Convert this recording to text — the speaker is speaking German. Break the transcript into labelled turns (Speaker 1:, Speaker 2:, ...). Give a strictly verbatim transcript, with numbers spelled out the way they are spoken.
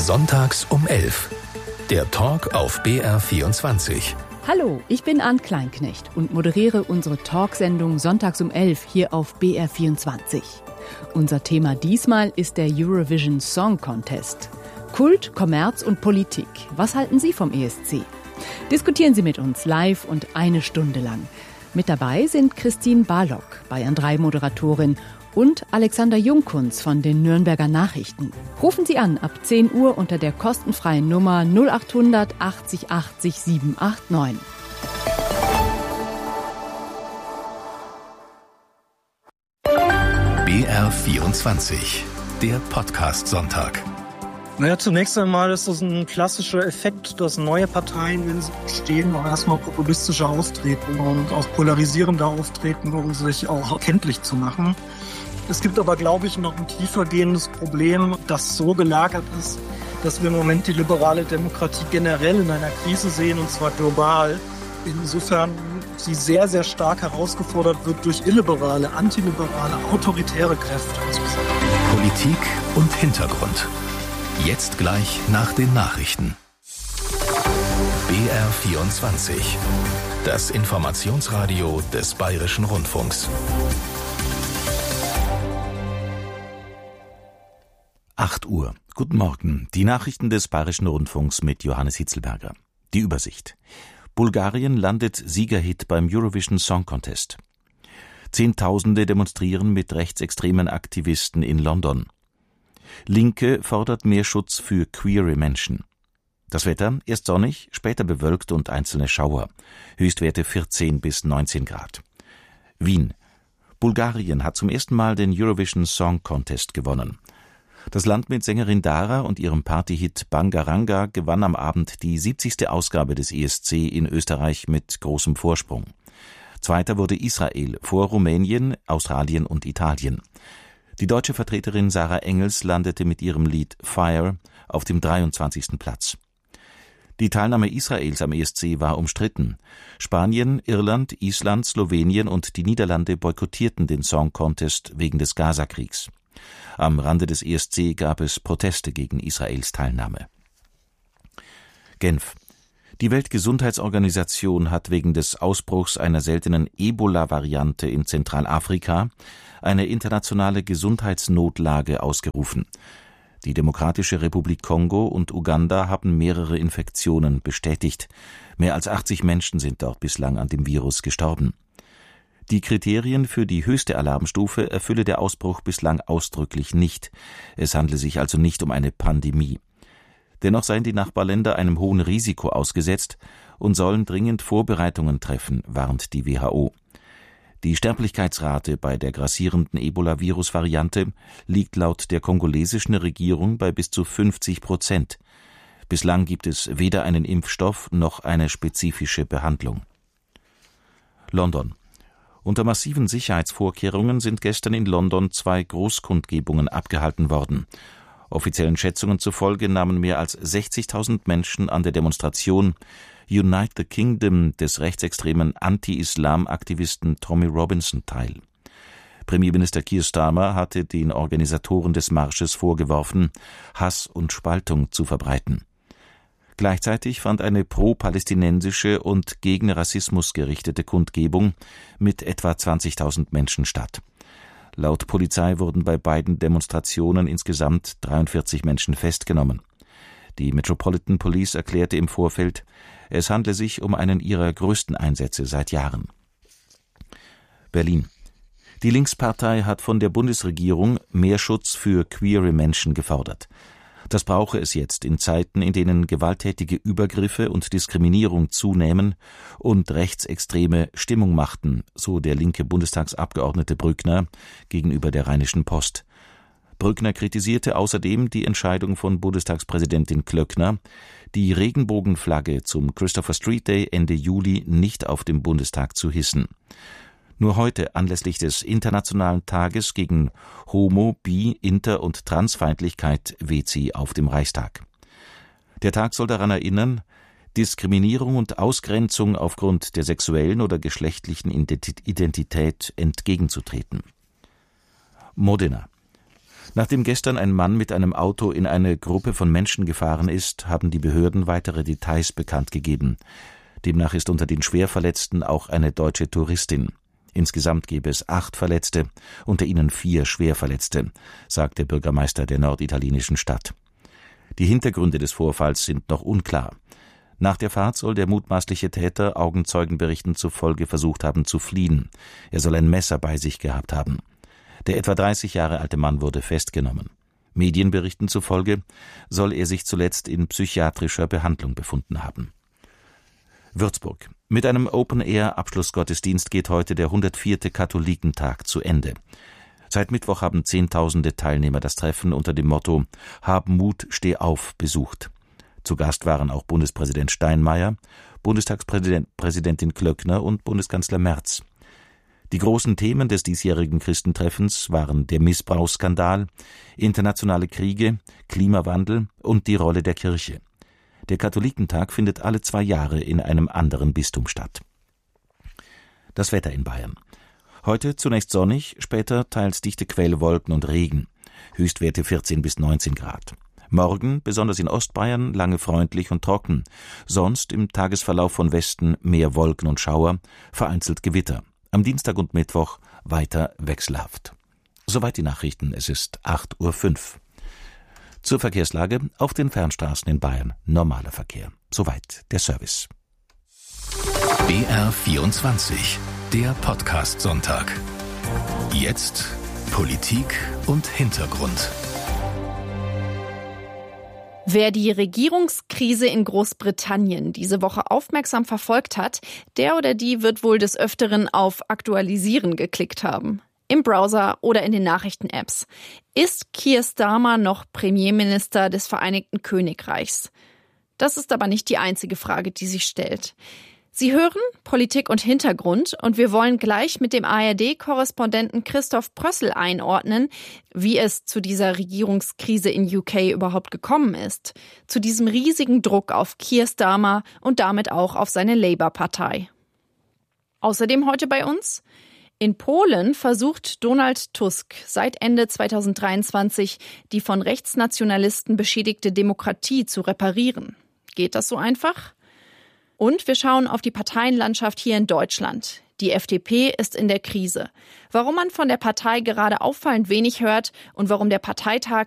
Speaker 1: Sonntags um elf. Der Talk auf B R vierundzwanzig.
Speaker 2: Hallo, ich bin Arndt Kleinknecht und moderiere unsere Talksendung Sonntags um elf hier auf B R vierundzwanzig. Unser Thema diesmal ist der Eurovision Song Contest. Kult, Kommerz und Politik. Was halten Sie vom E S C? Diskutieren Sie mit uns live und eine Stunde lang. Mit dabei sind Christine Barlock, Bayern drei Moderatorin, und Alexander Jungkunz von den Nürnberger Nachrichten. Rufen Sie an ab zehn Uhr unter der kostenfreien Nummer null acht hundert achtzig achtzig sieben acht neun.
Speaker 1: B R vierundzwanzig, der Podcast-Sonntag.
Speaker 3: Naja, zunächst einmal ist das ein klassischer Effekt, dass neue Parteien, wenn sie stehen, auch erstmal populistischer auftreten und auch polarisierender auftreten, um sich auch kenntlich zu machen. Es gibt aber, glaube ich, noch ein tiefergehendes Problem, das so gelagert ist, dass wir im Moment die liberale Demokratie generell in einer Krise sehen, und zwar global. Insofern sie sehr, sehr stark herausgefordert wird durch illiberale, antiliberale, autoritäre Kräfte.
Speaker 1: Politik und Hintergrund. Jetzt gleich nach den Nachrichten. B R vierundzwanzig, das Informationsradio des Bayerischen Rundfunks.
Speaker 4: acht Uhr. Guten Morgen. Die Nachrichten des Bayerischen Rundfunks mit Johannes Hitzelberger. Die Übersicht. Bulgarien landet Siegerhit beim Eurovision Song Contest. Zehntausende demonstrieren mit rechtsextremen Aktivisten in London. Linke fordert mehr Schutz für queere Menschen. Das Wetter, erst sonnig, später bewölkt und einzelne Schauer. Höchstwerte vierzehn bis neunzehn Grad. Wien. Bulgarien hat zum ersten Mal den Eurovision Song Contest gewonnen. Das Land mit Sängerin Dara und ihrem Partyhit Bangaranga gewann am Abend die siebzigste Ausgabe des E S C in Österreich mit großem Vorsprung. Zweiter wurde Israel vor Rumänien, Australien und Italien. Die deutsche Vertreterin Sarah Engels landete mit ihrem Lied Fire auf dem dreiundzwanzigsten Platz. Die Teilnahme Israels am E S C war umstritten. Spanien, Irland, Island, Slowenien und die Niederlande boykottierten den Song Contest wegen des Gazakriegs. Am Rande des E S C gab es Proteste gegen Israels Teilnahme. Genf. Die Weltgesundheitsorganisation hat wegen des Ausbruchs einer seltenen Ebola-Variante in Zentralafrika eine internationale Gesundheitsnotlage ausgerufen. Die Demokratische Republik Kongo und Uganda haben mehrere Infektionen bestätigt. Mehr als achtzig Menschen sind dort bislang an dem Virus gestorben. Die Kriterien für die höchste Alarmstufe erfülle der Ausbruch bislang ausdrücklich nicht. Es handle sich also nicht um eine Pandemie. Dennoch seien die Nachbarländer einem hohen Risiko ausgesetzt und sollen dringend Vorbereitungen treffen, warnt die W H O. Die Sterblichkeitsrate bei der grassierenden Ebola-Virus-Variante liegt laut der kongolesischen Regierung bei bis zu fünfzig Prozent. Bislang gibt es weder einen Impfstoff noch eine spezifische Behandlung. London. Unter massiven Sicherheitsvorkehrungen sind gestern in London zwei Großkundgebungen abgehalten worden. Offiziellen Schätzungen zufolge nahmen mehr als sechzigtausend Menschen an der Demonstration Unite the Kingdom des rechtsextremen Anti-Islam-Aktivisten Tommy Robinson teil. Premierminister Keir Starmer hatte den Organisatoren des Marsches vorgeworfen, Hass und Spaltung zu verbreiten. Gleichzeitig fand eine pro-palästinensische und gegen Rassismus gerichtete Kundgebung mit etwa zwanzigtausend Menschen statt. Laut Polizei wurden bei beiden Demonstrationen insgesamt dreiundvierzig Menschen festgenommen. Die Metropolitan Police erklärte im Vorfeld, es handle sich um einen ihrer größten Einsätze seit Jahren. Berlin. Die Linkspartei hat von der Bundesregierung mehr Schutz für queere Menschen gefordert. Das brauche es jetzt in Zeiten, in denen gewalttätige Übergriffe und Diskriminierung zunehmen und Rechtsextreme Stimmung machten, so der linke Bundestagsabgeordnete Brückner gegenüber der Rheinischen Post. Brückner kritisierte außerdem die Entscheidung von Bundestagspräsidentin Klöckner, die Regenbogenflagge zum Christopher Street Day Ende Juli nicht auf dem Bundestag zu hissen. Nur heute, anlässlich des Internationalen Tages gegen Homo-, Bi-, Inter- und Transfeindlichkeit, weht sie auf dem Reichstag. Der Tag soll daran erinnern, Diskriminierung und Ausgrenzung aufgrund der sexuellen oder geschlechtlichen Identität entgegenzutreten. Modena. Nachdem gestern ein Mann mit einem Auto in eine Gruppe von Menschen gefahren ist, haben die Behörden weitere Details bekannt gegeben. Demnach ist unter den Schwerverletzten auch eine deutsche Touristin. Insgesamt gäbe es acht Verletzte, unter ihnen vier Schwerverletzte, sagt der Bürgermeister der norditalienischen Stadt. Die Hintergründe des Vorfalls sind noch unklar. Nach der Fahrt soll der mutmaßliche Täter Augenzeugenberichten zufolge versucht haben zu fliehen. Er soll ein Messer bei sich gehabt haben. Der etwa dreißig Jahre alte Mann wurde festgenommen. Medienberichten zufolge soll er sich zuletzt in psychiatrischer Behandlung befunden haben. Würzburg. Mit einem Open-Air-Abschlussgottesdienst geht heute der hundertvierte Katholikentag zu Ende. Seit Mittwoch haben Zehntausende Teilnehmer das Treffen unter dem Motto »Hab Mut, steh auf« besucht. Zu Gast waren auch Bundespräsident Steinmeier, Bundestagspräsidentin Klöckner und Bundeskanzler Merz. Die großen Themen des diesjährigen Christentreffens waren der Missbrauchsskandal, internationale Kriege, Klimawandel und die Rolle der Kirche. Der Katholikentag findet alle zwei Jahre in einem anderen Bistum statt. Das Wetter in Bayern. Heute zunächst sonnig, später teils dichte Quellwolken und Regen. Höchstwerte vierzehn bis neunzehn Grad. Morgen, besonders in Ostbayern, lange freundlich und trocken. Sonst im Tagesverlauf von Westen mehr Wolken und Schauer, vereinzelt Gewitter. Am Dienstag und Mittwoch weiter wechselhaft. Soweit die Nachrichten, es ist acht Uhr fünf. Zur Verkehrslage auf den Fernstraßen in Bayern normaler Verkehr. Soweit der Service.
Speaker 1: B R vierundzwanzig, der Podcast-Sonntag. Jetzt Politik und Hintergrund.
Speaker 5: Wer die Regierungskrise in Großbritannien diese Woche aufmerksam verfolgt hat, der oder die wird wohl des Öfteren auf Aktualisieren geklickt haben. Im Browser oder in den Nachrichten-Apps. Ist Keir Starmer noch Premierminister des Vereinigten Königreichs? Das ist aber nicht die einzige Frage, die sich stellt. Sie hören Politik und Hintergrund und wir wollen gleich mit dem A R D-Korrespondenten Christoph Prössl einordnen, wie es zu dieser Regierungskrise in U K überhaupt gekommen ist. Zu diesem riesigen Druck auf Keir Starmer und damit auch auf seine Labour-Partei. Außerdem heute bei uns: In Polen versucht Donald Tusk seit Ende zweitausenddreiundzwanzig, die von Rechtsnationalisten beschädigte Demokratie zu reparieren. Geht das so einfach? Und wir schauen auf die Parteienlandschaft hier in Deutschland. Die F D P ist in der Krise. Warum man von der Partei gerade auffallend wenig hört und warum der Parteitag